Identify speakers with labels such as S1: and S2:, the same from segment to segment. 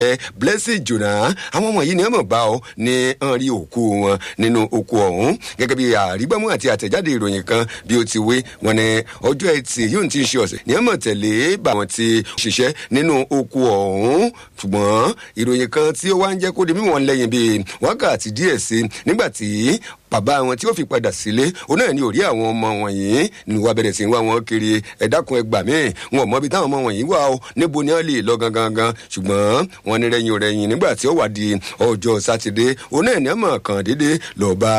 S1: Blessing Jonah àwọn ọmọ yìí ni wọ́n mọ̀ bá ọ ní wọ́n rí òkú wọn nínú oko ọ̀hún gẹ́gẹ́ bí àrígbámú àti àtẹ̀jáde ìròyìn kan bí ó ti wé wọn ní ọjọ́ Ẹtì yóò ti ń ṣe ọ̀sẹ̀ ní wọ́n mọ̀ tẹ̀lé bá wọn ti ṣiṣẹ́ nínú oko ọ̀hún ṣùgbọ́n ìròyìn kan tí ó wá ń jẹ́ kó di mímọ̀ lẹ́yìn bíi wákàtí díẹ̀ sí nígbà tí bàbá wọn tí ó fi padà sílé òun náà ni ò rí àwọn ọmọ wọ̀nyí ni wàá bẹ̀rẹ̀ sí wá wọn kiri ẹ dákun ẹ gbà mí wọn ò mọ ibi táwọn ọmọ wọ̀nyí wà o níbo ni wọ́n lè lọ gangan ṣùgbọ́n wọn ní rẹ̀yìn nígbà tí ó wà di ọjọ́ Sátidé òun náà ní ọmọ kan dédé lọ́ọ́ bá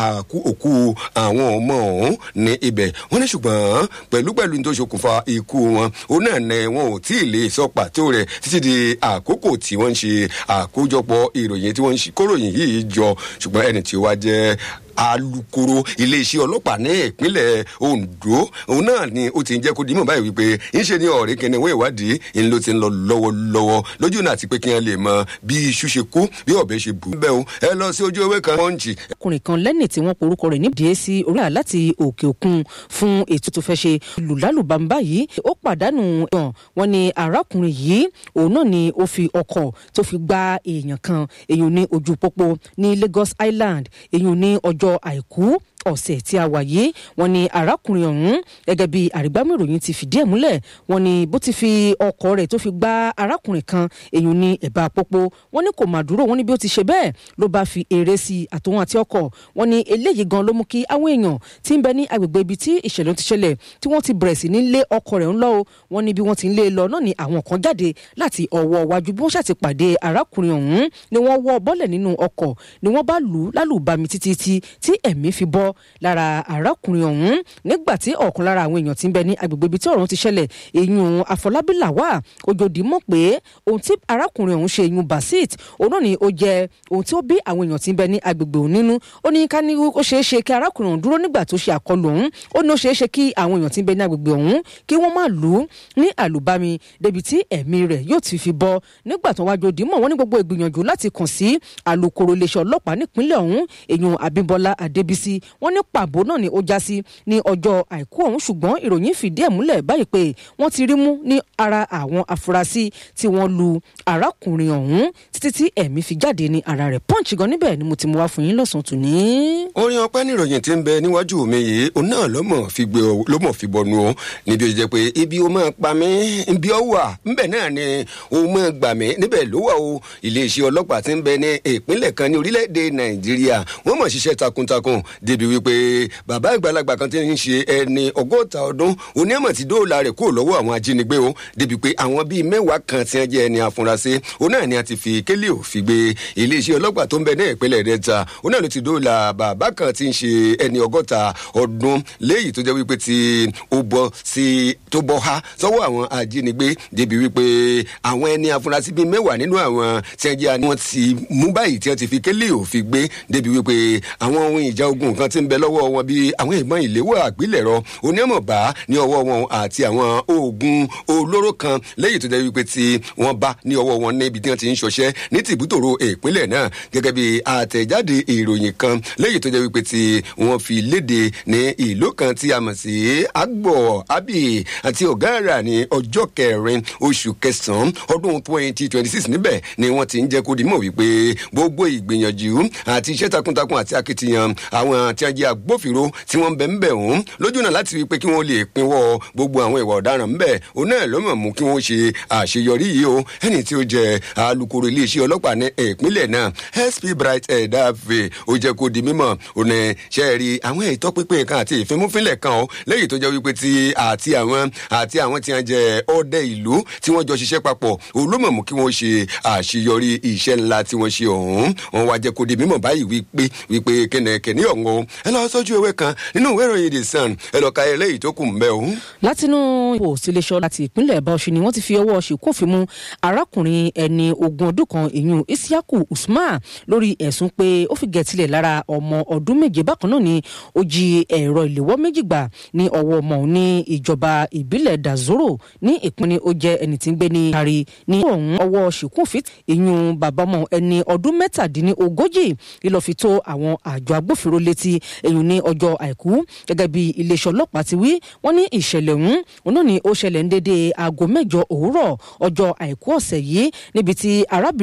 S1: òkú àwọn ọmọ ọ̀hún ní ibẹ̀ wọ́n ní ṣùgbọ́n pẹ̀lú tó ṣokùnfà ikú wọn òun náà ní wọn ò tí ì lè sọ pàtó rẹ̀ títí di àkókò tí wọ́n ń ṣe àkójọpọ̀ ìròyìn tí wọ́n ń kóròyìn yìí jọ ṣùgbọ́n ẹni tí ó wá jẹ́ alukoro iléeṣẹ́ ọlọ́pàá ní ìpínlẹ̀ Ondo òun náà ni ó ti ń jẹ́ kó dimọ̀ báyìí wípé ńṣe ni ọ̀rẹ́ kẹ́ni wọ́n ìwádìí ń ló ti ń lọ lọ́wọ́lọ́wọ́ lójú náà àti pé kí wọ́n lè mọ bí iṣu ṣe kú bí ọ̀bẹ ṣe bù. bẹ́ẹ̀ o ẹ lọ sí ojú ewé kan Punch.
S2: ọkùnrin kan lẹ́nì tí wọ́n porúkọ rẹ̀ nídìí sí orí àlá láti òkè òkun fún ètò tó fẹ́ ṣe lùlálùbàmbá yìí ó pàdánù ẹ̀wọ̀n wọn ni arákùnrin yìí òun náà ni ó fi ọkọ̀ tó fi gbá èèyàn kan èèyàn ní ojú pópó ní Lagos Island èèyàn ní ọjọ́ Àìkú ọ̀sẹ̀ tí a wà yìí wọ́n ní arákùnrin ọ̀hún gẹ́gẹ́ bí àrígbámú ìròyìn ti fìdí ẹ̀ múlẹ̀ wọ́n ní bó ti fi ọkọ̀ rẹ̀ tó fi gbá arákùnrin kan èyí ní ẹ̀bá pópó wọ́n ní kò má dúró wọ́n ní bí ó ti ṣe bẹ́ẹ̀ ló bá fi eré sí àtòun àti ọkọ̀ wọ́n ní eléyìí gan ló mú kí àwọn èèyàn tí ń bẹ ní agbègbè ibi tí ìṣẹ̀lẹ̀ ti ṣẹlẹ̀ tí wọ́n ti bẹ̀rẹ̀ sí ní lé ọkọ̀ rẹ̀ ńlọ o wọ́n ní bí wọ́n ti ń lé lọ náà ni àwọn kan jáde láti ọwọ́ wájú bí wọ́n ṣàti pàdé arákùnrin ọ̀hún ni wọ́n wọ́ bọ́lẹ̀ nínú ọkọ̀ ni wọ́n bá lù ú lálùbami títí tí ẹ̀mí fi bọ́ lára arákùnrin ọ̀hún nígbà tí ọ̀kan lára àwọn èèyàn tí ń bẹ ní agbègbè ibi tí ọ̀rọ̀ ti ṣẹlẹ̀ èyún Àfọlábí Lawal ojòdì mọ̀ pé ohun tí arákùnrin ọ̀hún ṣe èyún Basit òun náà ni ó jẹ́ ohun tí ó bí àwọn èèyàn tí ń bẹ ní agbègbè òun nínú ó ní ká ní ó ṣeé ṣe kí arákùnrin ọ̀hún dúró nígbà tó ṣe àkọlù ọ̀hún ó ní ó ṣeé ṣe kí àwọn èèyàn tí ń bẹ ní agbègbè ọ̀hún kí wọ́n má lù ú ní àlùbami débi tí ẹ̀mí rẹ̀ yóò ti fi bọ́ nígbà tó wájú òdì mọ̀ wọ́n ní gbogbo ìgbìyànjú láti kàn sí alukoro iléeṣẹ́ ọlọ́pàá nípínlẹ̀ ọ̀hún èyún Abímbọ́lá Adébísí wọ́n ní pàbó náà ni ó já sí ní ọjọ́ Àìkú ọ̀hún ṣùgbọ́n ìròyìn fìdí ẹ̀ múlẹ̀ báyìí pé wọ́n ti rí mú ní ara àwọn afurasí tí wọ́n lu arákùnrin ọ̀hún títí tí ẹ̀mí fi jáde ní ara rẹ̀ Punch gan níbẹ̀ ni mo ti mú wá fún yín lọ́sàn-án tòní.
S1: orin ọpẹ́ níròyìn tí ń bẹ níwájú mi yìí òun náà ló mọ̀ fi bọnu o níbi ó jẹ́ pé ibi ó máa pa mí ibi ó wà ńbẹ̀ náà ni ó máa gbà mí níbẹ̀ ló wà o iléeṣẹ́ ọlọ́pàá tí ń bẹ ní ìpínlẹ̀ kan ní orílẹ̀-èdè Nàìjíríà wọ́n mọ̀ ṣiṣẹ́ takuntakun débi wípé bàbá àgbàlagbà kan tí ń ṣe ẹni 60 ọdún onímọ̀ tí dóòlà rẹ̀ kúrò lọ́wọ́ àwọn ajínigbé o débi pé àwọn bíi 10 kan tí wọ́n jẹ́ ẹni afurasí òun náà ni a ti fi kélé òfin gbé iléeṣẹ́ ọlọ́pàá tó ń bẹ ní ìpínlẹ̀ Delta òun náà ló ti dóòlà bàbá kan tí ń ṣe ẹni 60 ọdún léyìí tó jẹ́ wípé tó bọ́ há sọ́wọ́ àwọn ajínigbé débi wípé àwọn ẹni afurasí bíi 10 nínú àwọn tí wọ́n ti mú báyìí tí wọ́n ti fi kélé òfin gbé débi wípé àwọn ohun ìjà ogun kan tí ń bẹ lọ́wọ́ wọn bíi àwọn ìbọn ìléwọ́ àgbélẹ̀rọ onímọ̀bá ní ọwọ́ wọn àti àwọn oògùn olóró kan lẹ́yìn tó jẹ́ wípé tí wọ́n bá ní ọwọ́ wọn níbi tí wọ́n ti ń ṣọṣẹ́ ní tìbútòrò ìpínlẹ̀ náà gẹ́gẹ́ bí àtẹ̀jáde ìròyìn kan lẹ́yìn tó jẹ́ wípé tí wọ́n fi léde ní ìlú kan tí a mọ̀ sí Agbọ̀ Abi àti Ọ̀gáàrà ní ọjọ́ 4 oṣù kẹsàn-án ọdún 2026 níbẹ̀ ni wọ́n ti ń jẹ́ kó di mọ̀ wípé gbogbo ìgbìyànjú àti iṣẹ́ takuntakun àti akitiyan àwọn tí wọ́n jẹ́ agbófinró tí wọ́n ń bẹ̀ wọ́n lójú náà láti rí i pé kí wọ́n lè pinwọ́ gbogbo àwọn ìwà ọ̀daràn ńbẹ̀ òun náà ló mọ̀ mú kí wọ́n ṣe àṣeyọrí yìí o ẹni tí ó jẹ́ alukoro iléeṣẹ́ ọlọ́pàá ní ìpínlẹ̀ náà SP Bright Edave ó jẹ́ kó di mímọ̀ òun ẹ̀ ṣe é rí àwọn ètò pínpín kan àti ìfimúfínlẹ̀ kan o lẹ́yìn tó jẹ́ wípé tí àti àwọn tí wọ́n jẹ́ ọdẹ ìlú tí wọ́n jọ ṣiṣẹ́ papọ̀ òun ló mọ̀ mú kí wọ́n ṣe àṣeyọrí iṣẹ́ ńlá tí wọ́n ṣe ọ̀hún wọn wá jẹ́ kó di mímọ̀ báyìí wípé kẹ́nẹ̀kẹ́ni ọ̀hún o ẹ lọ sójú ewé kan nínú ìwé ìròyìn The Sun ẹ lọ ka eléyìí tó kù ń bẹ o.
S2: látinú ìbò síléṣọ láti ìpínlẹ̀ Bauchi ni wọ́n ti fi ọwọ́ ṣìkún òfin mú arákùnrin ẹni 20 ọdún kan ìyún Isiaku Usman lórí ẹ̀sùn pé ó fi gẹ̀tìlẹ̀ lára ọmọ ọdún 7 bákan náà ni ó jí ẹ̀rọ ìléwọ́ méjì gbà ní ọwọ́ ọmọ òun ní ìjọba ìbílẹ̀ Dazoro ní ìpínlẹ̀ ó jẹ́ ẹni tí ń gbé ní kárí ní ọ̀hún ọwọ́ ṣìkún òfin ìyún bàbá ọmọ ẹni ọdún 37 ìlọ́ fi tó àwọn àjọ agbófinró létí èyí ní ọjọ́ Àìkú gẹ́gẹ́ bí iléeṣẹ́ ọlọ́pàá ti wí wọ́n ní ìṣẹ̀lẹ̀ ọ̀hún náà ni ó ṣẹlẹ̀ ń dédé aago 8 òwúrọ̀ ọjọ́ Àìkú ọ̀sẹ̀ yìí níbi tí arábìnrin